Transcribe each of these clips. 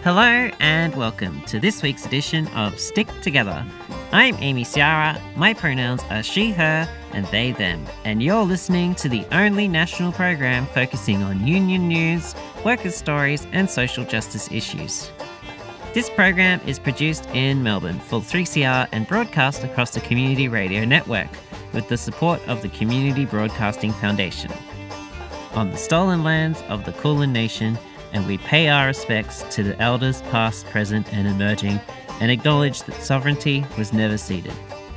Hello and welcome to this week's edition of Stick Together. I'm Amy Ciara, my pronouns are she, her and they, them, and you're listening to the only national program focusing on union news, workers' stories and social justice issues. This program is produced in Melbourne for 3CR and broadcast across the Community Radio Network with the support of the Community Broadcasting Foundation. On the stolen lands of the Kulin Nation, and we pay our respects to the elders past, present and emerging and acknowledge that sovereignty was never ceded.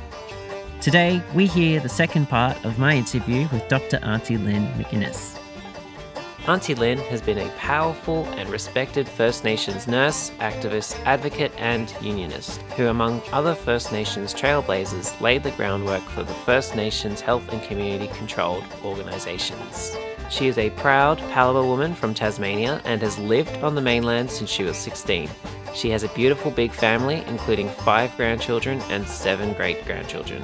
Today, we hear the second part of my interview with Dr. Auntie Lynn McInnes. Auntie Lynn has been a powerful and respected First Nations nurse, activist, advocate and unionist, who among other First Nations trailblazers laid the groundwork for the First Nations health and community controlled organisations. She is a proud Palawa woman from Tasmania and has lived on the mainland since she was 16. She has a beautiful big family, including 5 grandchildren and 7 great-grandchildren.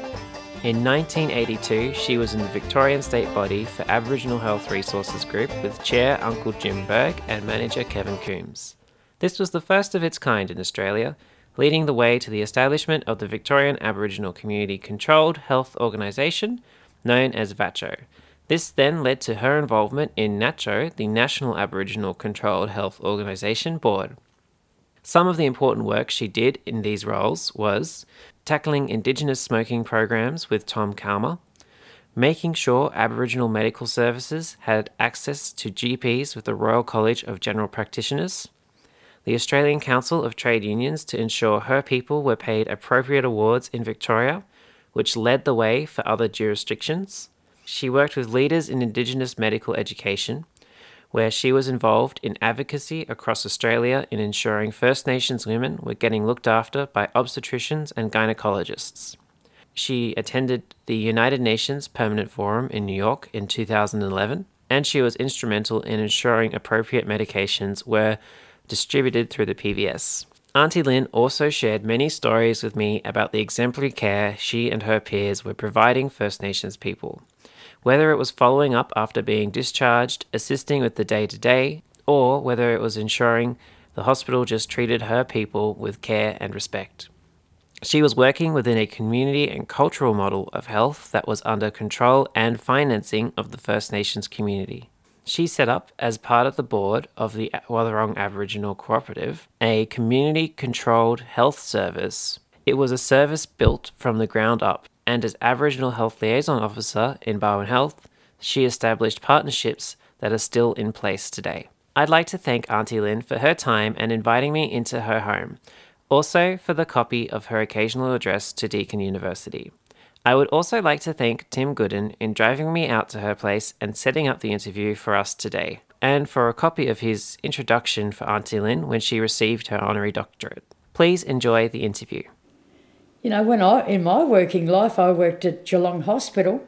In 1982, she was in the Victorian State Body for Aboriginal Health Resources Group with Chair Uncle Jim Berg and Manager Kevin Coombs. This was the first of its kind in Australia, leading the way to the establishment of the Victorian Aboriginal Community Controlled Health Organisation, known as VACCHO. This then led to her involvement in NACCHO, the National Aboriginal Controlled Health Organisation Board. Some of the important work she did in these roles was tackling Indigenous smoking programs with Tom Calma, making sure Aboriginal medical services had access to GPs with the Royal College of General Practitioners, the Australian Council of Trade Unions to ensure her people were paid appropriate awards in Victoria, which led the way for other jurisdictions. She worked with leaders in Indigenous medical education, where she was involved in advocacy across Australia in ensuring First Nations women were getting looked after by obstetricians and gynecologists. She attended the United Nations Permanent Forum in New York in 2011, and she was instrumental in ensuring appropriate medications were distributed through the PBS. Auntie Lynn also shared many stories with me about the exemplary care she and her peers were providing First Nations people. Whether it was following up after being discharged, assisting with the day-to-day, or whether it was ensuring the hospital just treated her people with care and respect. She was working within a community and cultural model of health that was under control and financing of the First Nations community. She set up, as part of the board of the Wathaurong Aboriginal Cooperative, a community-controlled health service. It was a service built from the ground up, and as Aboriginal Health Liaison Officer in Barwon Health, she established partnerships that are still in place today. I'd like to thank Auntie Lynn for her time and inviting me into her home, also for the copy of her occasional address to Deakin University. I would also like to thank Tim Gooden in driving me out to her place and setting up the interview for us today, and for a copy of his introduction for Auntie Lynn when she received her honorary doctorate. Please enjoy the interview. You know, in my working life, I worked at Geelong Hospital,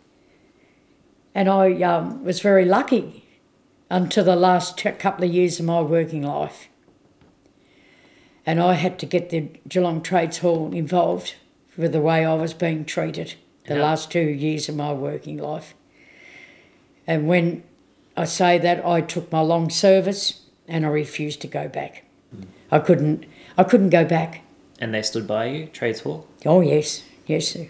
and I was very lucky until the last couple of years of my working life. And I had to get the Geelong Trades Hall involved with the way I was being treated the last 2 years of my working life. And when I say that, I took my long service and I refused to go back. I couldn't go back. And they stood by you, Trades Hall? Oh, yes. Yes, sir.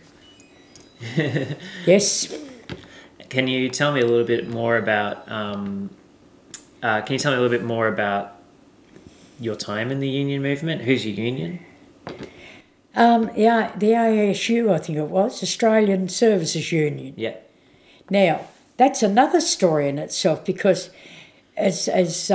Yes. Can you tell me a little bit more about your time in the union movement? Who's your union? Yeah, the ASU, I think it was, Australian Services Union. Yeah. Now, that's another story in itself, because as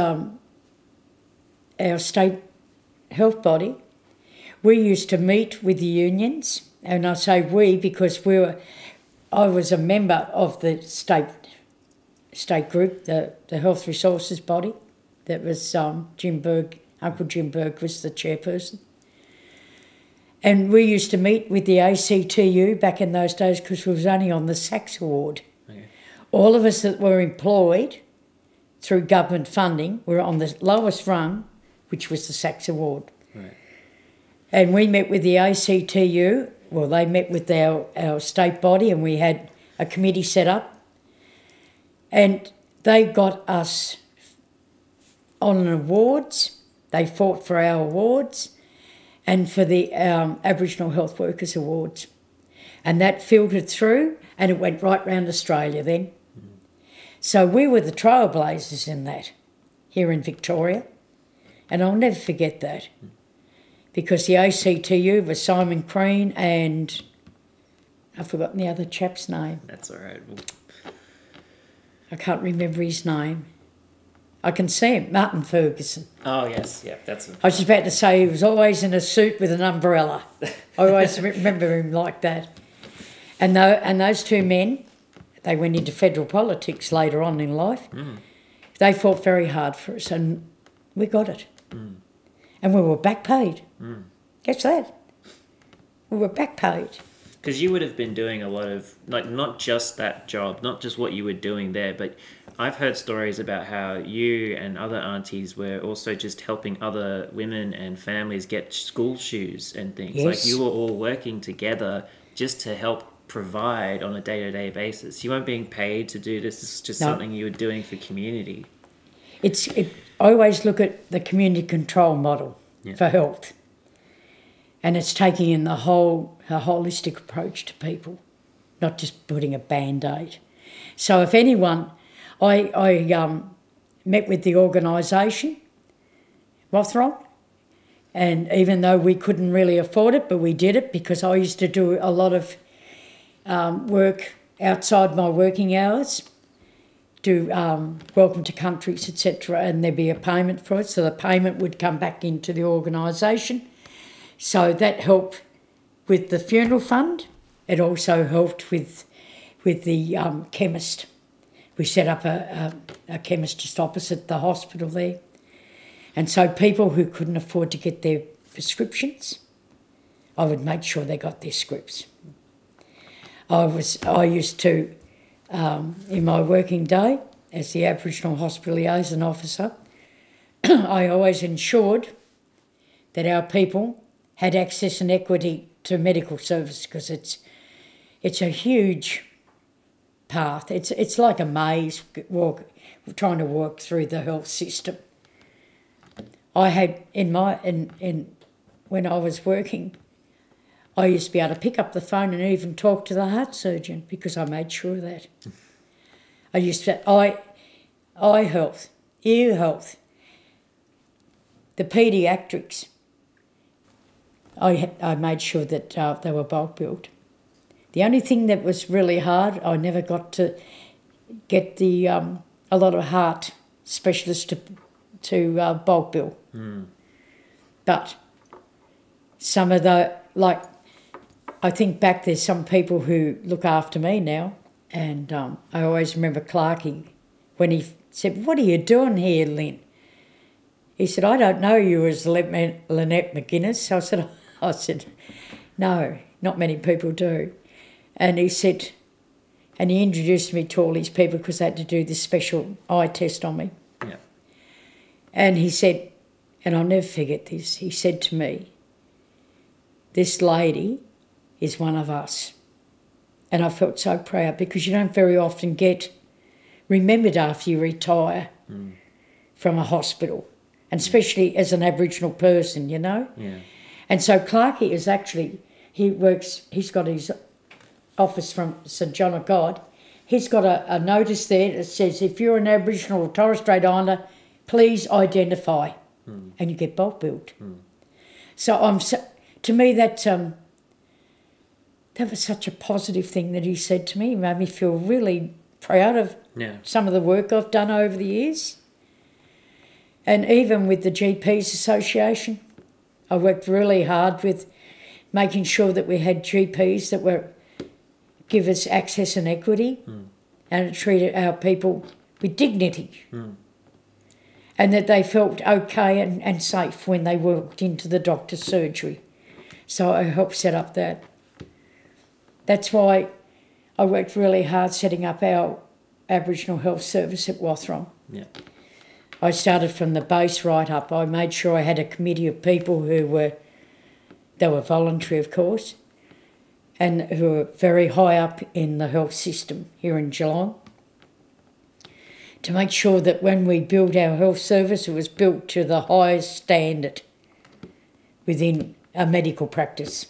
our state health body, we used to meet with the unions, and I say we because I was a member of the state group, the health resources body. That was Jim Berg, Uncle Jim Berg was the chairperson. And we used to meet with the ACTU back in those days because we was only on the SACS award. Okay. All of us that were employed through government funding were on the lowest rung, which was the SACS award. Right. And we met with the ACTU, well, they met with our state body, and we had a committee set up. And they got us on awards They fought for our awards and for the Aboriginal Health Workers Awards. And that filtered through and it went right round Australia then. So we were the trailblazers in that here in Victoria. And I'll never forget that. Because the ACTU was Simon Crean and I've forgotten the other chap's name. That's all right. I can't remember his name. I can see him, Martin Ferguson. Oh, yes. Yeah, that's... I was about to say he was always in a suit with an umbrella. I always remember him like that. And those two men, they went into federal politics later on in life. They fought very hard for us and we got it. And we were back paid. Guess that? We were back paid. Because you would have been doing a lot of, like, not just that job, not just what you were doing there, but I've heard stories about how you and other aunties were also just helping other women and families get school shoes and things. Yes. Like, you were all working together just to help provide on a day-to-day basis. You weren't being paid to do this. This is just something you were doing for community. I always look at the community control model for health. And it's taking in a holistic approach to people, not just putting a Band-Aid. So if anyone, I met with the organisation, Rothron, and even though we couldn't really afford it, but we did it because I used to do a lot of work outside my working hours, do welcome to countries, etc., and there'd be a payment for it, so the payment would come back into the organisation. So that helped with the funeral fund. It also helped with the chemist. We set up a chemist just opposite the hospital there. And so people who couldn't afford to get their prescriptions, I would make sure they got their scripts. I used to, in my working day as the Aboriginal Hospital Liaison Officer, I always ensured that our people had access and equity to medical service because it's a huge path. It's like a maze, trying to walk through the health system. I had when I was working, I used to be able to pick up the phone and even talk to the heart surgeon because I made sure of that. I used to eye health, ear health, the paediatrics. I made sure that they were bulk billed. The only thing that was really hard, I never got to get a lot of heart specialists to bulk bill. But some of I think back, there's some people who look after me now, and I always remember Clarkie when he said, "What are you doing here, Lynn?" He said, "I don't know you as Lynette McGuinness." I said, "No, not many people do." And he said, and he introduced me to all these people because they had to do this special eye test on me. Yeah. And he said, and I'll never forget this, he said to me, "This lady is one of us." And I felt so proud because you don't very often get remembered after you retire from a hospital, and especially as an Aboriginal person, you know? Yeah. And so Clarkie is actually, he's got his office from St John of God. He's got a notice there that says, if you're an Aboriginal or Torres Strait Islander, please identify, and you get bulk billed. So to me that was such a positive thing that he said to me. It made me feel really proud of some of the work I've done over the years. And even with the GPs Association, I worked really hard with making sure that we had GPs that give us access and equity and treated our people with dignity and that they felt okay and safe when they walked into the doctor's surgery. So I helped set up that. That's why I worked really hard setting up our Aboriginal Health Service at Watharon. Yeah. I started from the base right up. I made sure I had a committee of people they were voluntary, of course, and who were very high up in the health system here in Geelong, to make sure that when we built our health service, it was built to the highest standard within a medical practice.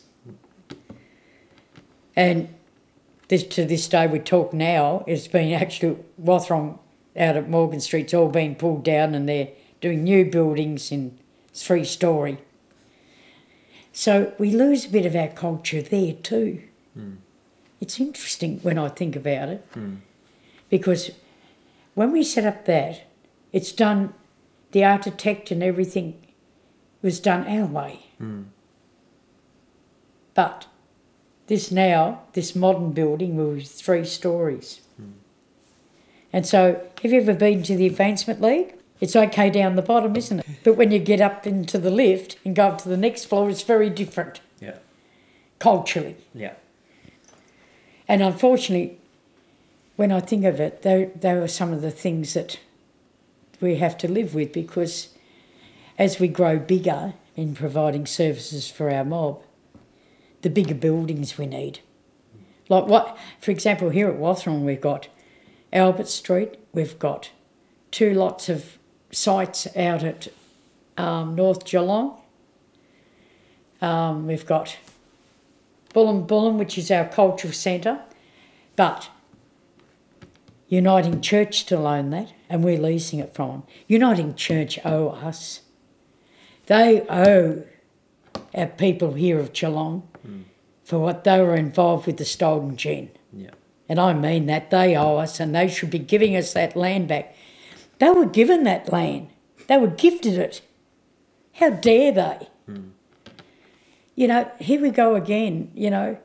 And to this day we talk now, it's been actually Wathrong out at Morgan Street's all been pulled down and they're doing new buildings in 3-storey. So we lose a bit of our culture there too. It's interesting when I think about it because when we set up that, it's done, the architect and everything was done our way. But this modern building was 3 storeys. And so, have you ever been to the Advancement League? It's okay down the bottom, isn't it? But when you get up into the lift and go up to the next floor, it's very different. Yeah. Culturally. Yeah. And unfortunately, when I think of it, they are some of the things that we have to live with because as we grow bigger in providing services for our mob, the bigger buildings we need. Like what, for example, here at Wathrong we've got Albert Street, we've got 2 lots of sites out at North Geelong. We've got Bullen, which is our cultural centre, but Uniting Church still own that and we're leasing it from them. Uniting Church owe us. They owe our people here of Geelong for what they were involved with the Stolen Gin. Yeah. And I mean that, they owe us and they should be giving us that land back. They were given that land. They were gifted it. How dare they? You know, here we go again, you know.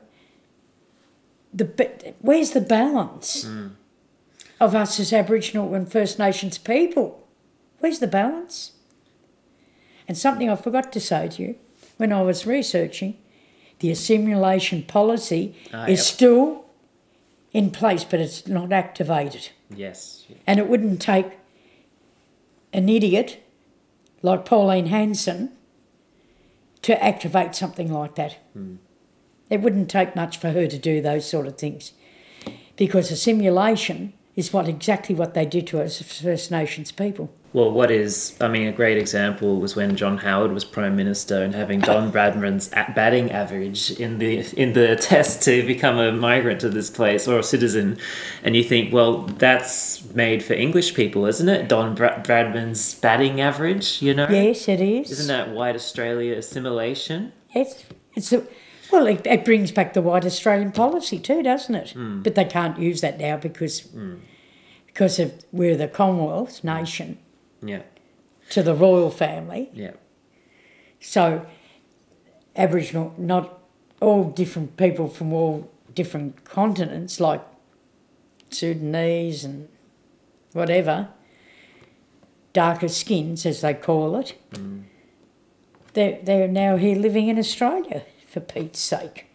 Where's the balance of us as Aboriginal and First Nations people? Where's the balance? And something I forgot to say to you, when I was researching, the assimilation policy is still in place, but it's not activated. Yes. And it wouldn't take an idiot like Pauline Hanson to activate something like that. It wouldn't take much for her to do those sort of things because assimilation is exactly what they did to us as First Nations people. Well, a great example was when John Howard was Prime Minister and having Don Bradman's batting average in the test to become a migrant to this place or a citizen. And you think, well, that's made for English people, isn't it? Don Bradman's batting average, you know? Yes, it is. Isn't that white Australia assimilation? Yes. It brings back the white Australian policy too, doesn't it? But they can't use that now because we're the Commonwealth nation. Yeah. To the royal family. Yeah. So Aboriginal, not all different people from all different continents, like Sudanese and whatever, darker skins as they call it, they're now here living in Australia, for Pete's sake.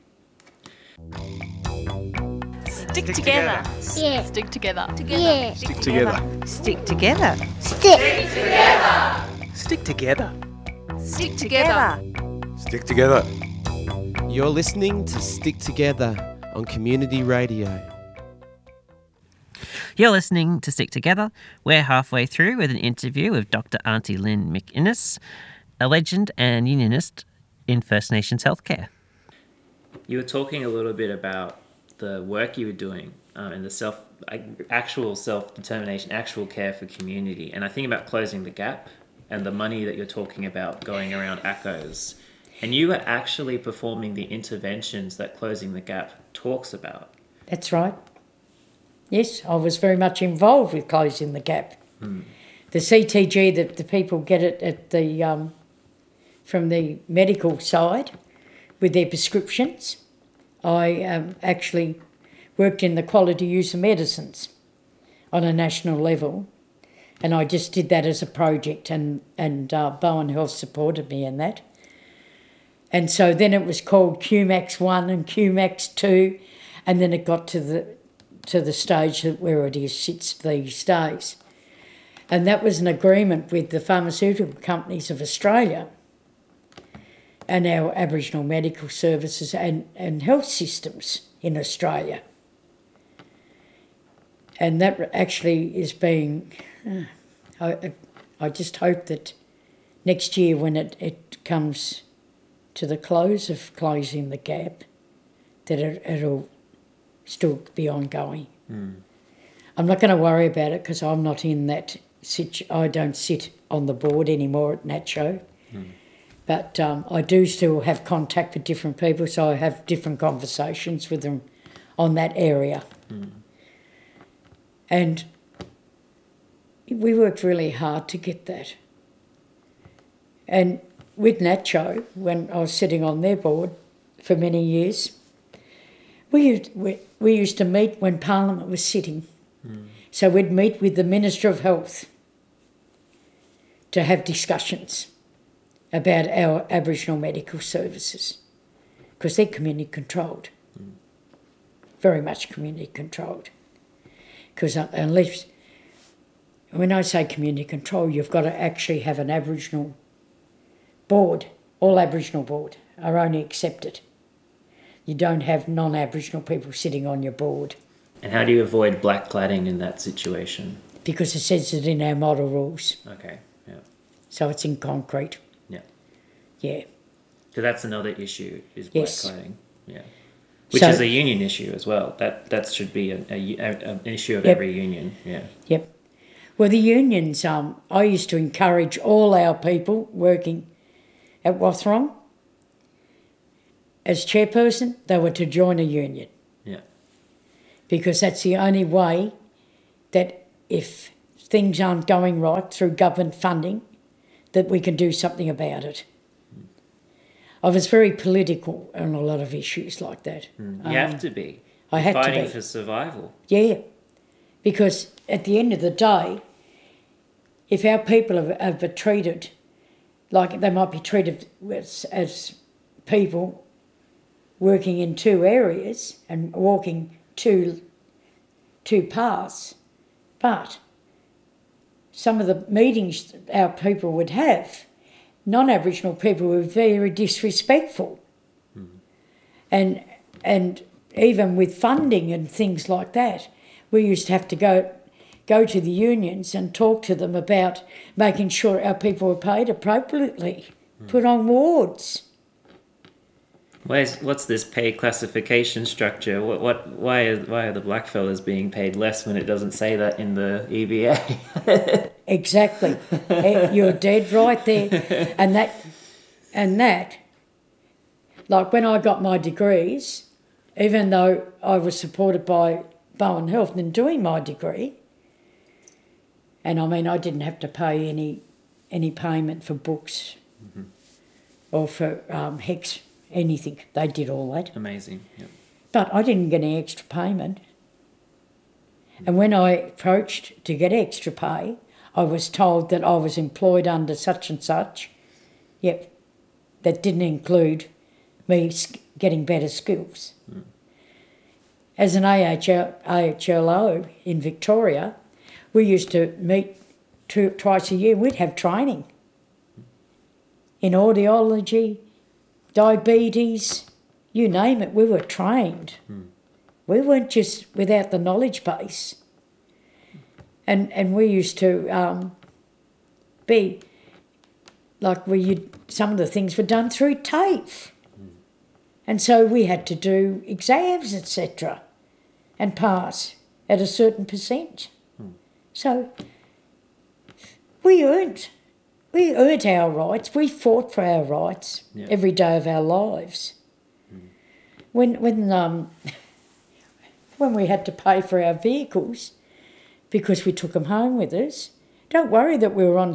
Stick together. Yeah. Stick together. Yeah. Stick together. Stick together. Stick. Stick together. Stick together. Stick together. You're listening to Stick Together on Community Radio. You're listening to Stick Together. We're halfway through with an interview with Dr. Auntie Lynn McInnes, a legend and unionist in First Nations healthcare. You were talking a little bit about the work you were doing and the actual self-determination, actual care for community. And I think about Closing the Gap and the money that you're talking about going around ACOs. And you were actually performing the interventions that Closing the Gap talks about. That's right. Yes, I was very much involved with Closing the Gap. The CTG, that the people get it at the from the medical side with their prescriptions. I actually worked in the quality use of medicines on a national level, and I just did that as a project, and Bowen Health supported me in that. And so then it was called QMAX 1 and QMAX 2, and then it got to the stage where it sits these days. And that was an agreement with the pharmaceutical companies of Australia and our Aboriginal medical services and health systems in Australia. And that actually is being... I just hope that next year when it comes to the close of closing the gap, that it'll still be ongoing. I'm not going to worry about it because I'm not in that I don't sit on the board anymore at NACCHO. But I do still have contact with different people, so I have different conversations with them on that area. And we worked really hard to get that. And with NACCHO, when I was sitting on their board for many years, we used to meet when Parliament was sitting. So we'd meet with the Minister of Health to have discussions about our Aboriginal medical services, because they're community controlled, very much community controlled. Because unless, when I say community control, you've got to actually have an Aboriginal board. All Aboriginal board are only accepted. You don't have non-Aboriginal people sitting on your board. And how do you avoid blackcladding in that situation? Because it says it in our model rules. Okay, yeah. So it's in concrete. Yeah. Yeah. So that's another issue, is Yes. blackcladding. Yeah. Which So- is a union issue as well. That should be an issue of Yep. every union. Yeah. Yep. Well, the unions, I used to encourage all our people working at Wathrong, as chairperson, they were to join a union, Yeah. because that's the only way that if things aren't going right through government funding, that we can do something about it. I was very political on a lot of issues like that. You have to be. I You're had to fighting be. for survival. Yeah, because at the end of the day, if our people are treated like they might be treated as people working in two areas and walking two paths, but some of the meetings our people would have, non-Aboriginal people were very disrespectful. And even with funding and things like that, we used to have to go to the unions and talk to them about making sure our people were paid appropriately, put on wards. What's this pay classification structure? Why are the blackfellas being paid less when it doesn't say that in the EBA? Exactly. You're dead right there. And that, like when I got my degrees, even though I was supported by Bowen Health in doing my degree, and I mean I didn't have to pay any payment for books or for HECS, anything. They did all that. Amazing. Yeah. But I didn't get any extra payment. And when I approached to get extra pay, I was told that I was employed under such and such. Yep, that didn't include me getting better skills. As an AHLO in Victoria, we used to meet twice a year. We'd have training in audiology, diabetes, you name it, we were trained. We weren't just without the knowledge base. And we used to be like some of the things were done through TAFE. And so we had to do exams, etc., and pass at a certain percent. So we earned our rights. We fought for our rights every day of our lives. When we had to pay for our vehicles because we took them home with us, don't worry that we were on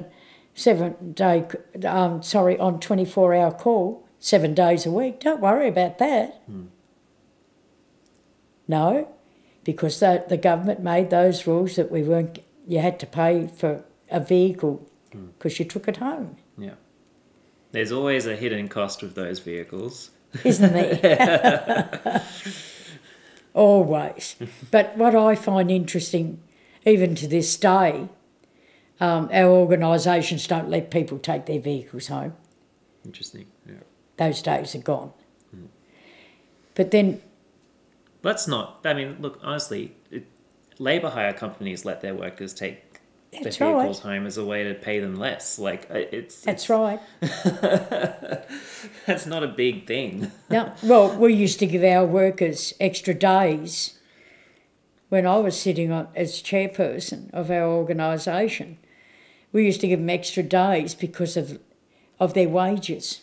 24-hour call 7 days a week. Don't worry about that. No, because the government made those rules that you had to pay for a vehicle because you took it home. Yeah. There's always a hidden cost with those vehicles. Isn't there? Always. But what I find interesting, even to this day, our organisations don't let people take their vehicles home. Interesting, yeah. Those days are gone. But then... Let's not, I mean, look, honestly, labour hire companies let their workers take the That's vehicles right. home as a way to pay them less. Like That's right. That's not a big thing. No, well, we used to give our workers extra days when I was sitting on as chairperson of our organisation. We used to give them extra days because of their wages.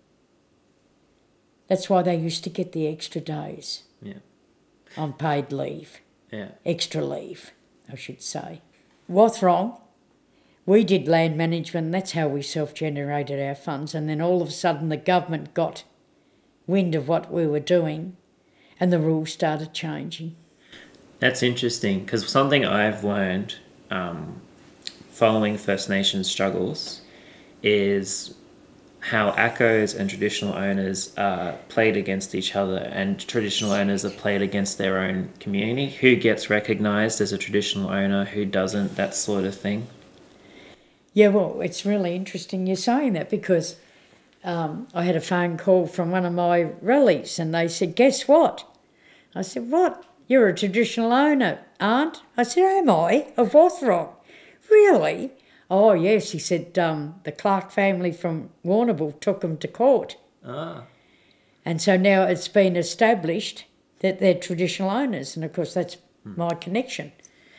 That's why they used to get the extra days Yeah. on paid leave, Yeah. extra leave, I should say. What's wrong? We did land management, that's how we self-generated our funds, and then all of a sudden the government got wind of what we were doing and the rules started changing. That's interesting, because something I've learned following First Nations struggles is how ACOs and traditional owners are played against each other, and traditional owners are played against their own community. Who gets recognised as a traditional owner, who doesn't, that sort of thing. Yeah, well, it's really interesting you're saying that because I had a phone call from one of my rallies and they said, guess what? I said, what? You're a traditional owner, aren't? I said, am I? Of Wathrong? Really? Oh, yes, he said, the Clark family from Warrnambool took them to court. Ah. And so now it's been established that they're traditional owners, and of course that's my connection.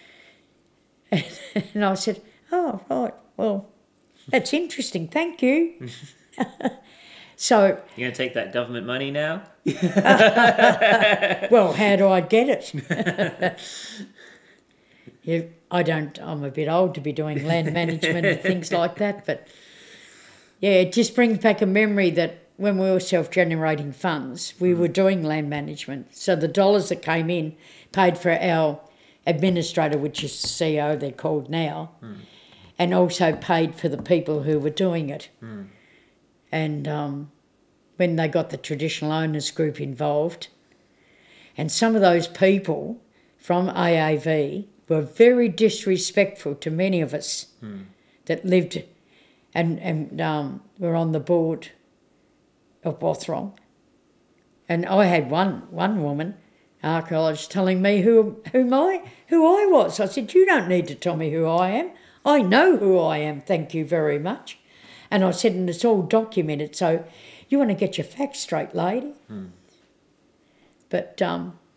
And I said, oh, right, well, that's interesting, thank you. So, You're going to take that government money now? well, how do I get it? Yeah, I'm a bit old to be doing land management and things like that, but yeah, it just brings back a memory that when we were self-generating funds, we were doing land management. So the dollars that came in paid for our administrator, which is the CEO they're called now, and also paid for the people who were doing it. And when they got the traditional owners group involved, and some of those people from AAV were very disrespectful to many of us that lived and were on the board of Wathrong. And I had one woman, archaeologist, telling me who I was. I said, you don't need to tell me who I am. I know who I am, thank you very much. And I said, and it's all documented, so you want to get your facts straight, lady. But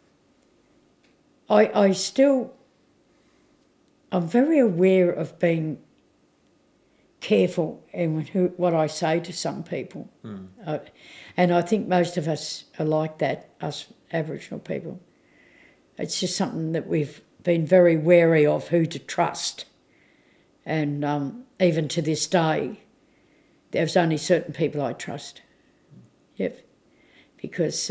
I'm very aware of being careful in what I say to some people. And I think most of us are like that, us Aboriginal people. It's just something that we've been very wary of who to trust. And even to this day, there's only certain people I trust. Yep. Because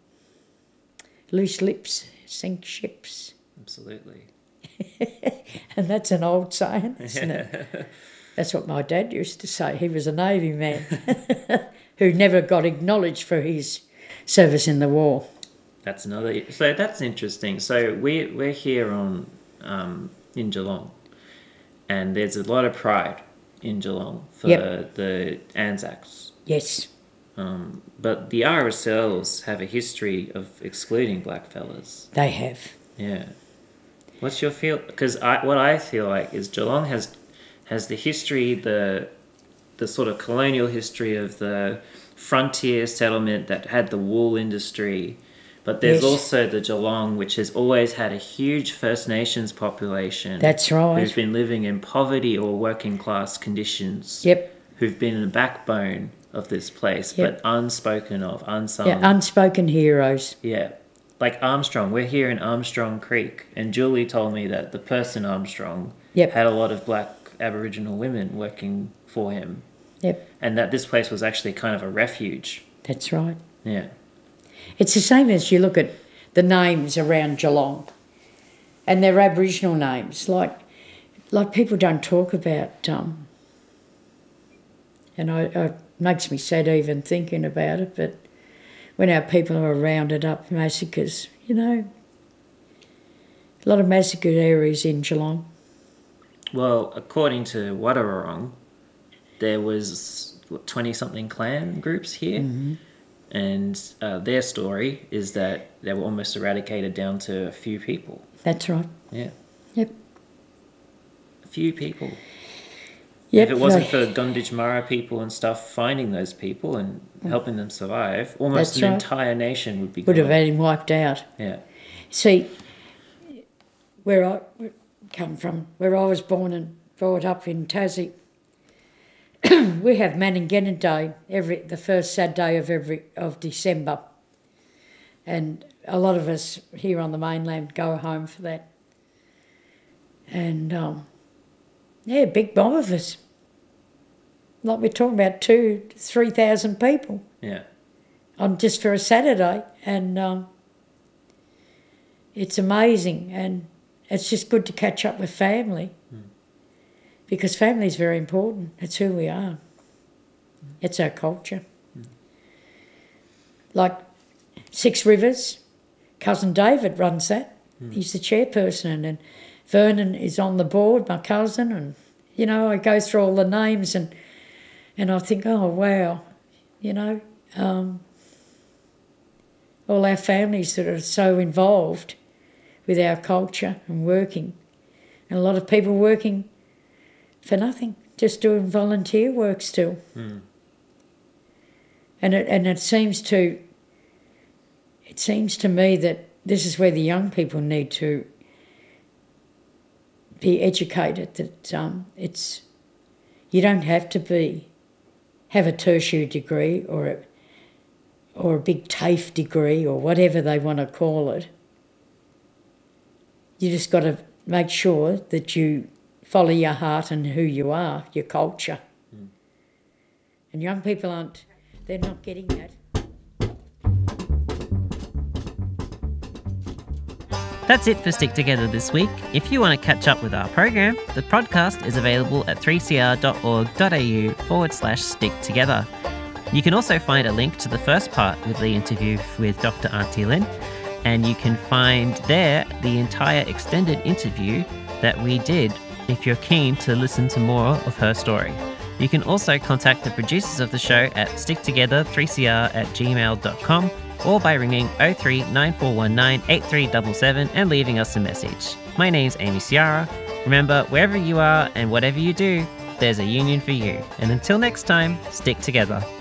loose lips sink ships. Absolutely. And that's an old saying, isn't it? That's what my dad used to say. He was a Navy man who never got acknowledged for his service in the war. That's another. So that's interesting. So we're here on in Geelong, and there's a lot of pride in Geelong for the Anzacs. Yes. But the RSLs have a history of excluding blackfellas. They have. Yeah. What's your feel? Because what I feel like is Geelong has the history, the sort of colonial history of the frontier settlement that had the wool industry, but there's also the Geelong, which has always had a huge First Nations population. That's right. Who've been living in poverty or working class conditions. Yep. Who've been the backbone of this place, but unspoken of, unsung. Yeah, unspoken heroes. Yeah. Like Armstrong, we're here in Armstrong Creek, and Julie told me that the person Armstrong had a lot of black Aboriginal women working for him. Yep. And that this place was actually kind of a refuge. That's right. Yeah. It's the same as you look at the names around Geelong, and they're Aboriginal names. Like people don't talk about, and it makes me sad even thinking about it, but when our people are rounded up, massacres, you know, a lot of massacred areas in Geelong. Well, according to Wadawurrung, there was 20-something clan groups here. And their story is that they were almost eradicated down to a few people. That's right. Yeah. Yep. A few people. Yep. If it wasn't for Gondij Mara people and stuff finding those people and helping them survive, almost That's an right. entire nation would be would have gone. had him wiped out. Yeah. See, where I come from, where I was born and brought up in Tassie, we have Manningenna Day the first Saturday of December, and a lot of us here on the mainland go home for that. And yeah, big mob of us. Like we're talking about 2,000-3,000 people Yeah. on just for a Saturday, and it's amazing, and it's just good to catch up with family. Because family is very important. It's who we are. It's our culture. Like Six Rivers, Cousin David runs that. He's the chairperson, and Vernon is on the board, my cousin, and, you know, I go through all the names and I think, oh, wow, you know, all our families that are so involved with our culture and working. And a lot of people working for nothing, just doing volunteer work still. And it seems to me that this is where the young people need to be educated, that you don't have to have a tertiary degree or a big TAFE degree or whatever they want to call it. You just got to make sure that you follow your heart and who you are, your culture. And young people they're not getting that. That's it for Stick Together this week. If you want to catch up with our program, the podcast is available at 3cr.org.au/Stick Together. You can also find a link to the first part with the interview with Dr. Auntie Lynn, and you can find there the entire extended interview that we did if you're keen to listen to more of her story. You can also contact the producers of the show at sticktogether3cr@gmail.com or by ringing 03 9419 8377 and leaving us a message. My name's Amy Ciara. Remember, wherever you are and whatever you do, there's a union for you. And until next time, stick together.